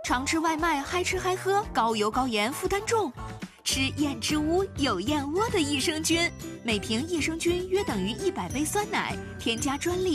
常吃外卖，嗨吃嗨喝，高油高盐，负担重。吃燕之屋有燕窝的益生菌，每瓶益生菌约等于100杯酸奶，添加专利